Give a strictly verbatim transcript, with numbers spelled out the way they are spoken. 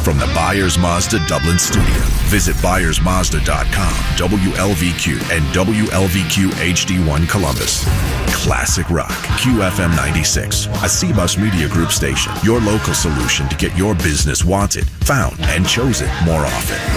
From the Byers Mazda Dublin studio, visit byers mazda dot com, W L V Q, and W L V Q H D one Columbus. Classic Rock, Q F M ninety-six, a C-Bus Media Group station. Your local solution to get your business wanted, found, and chosen more often.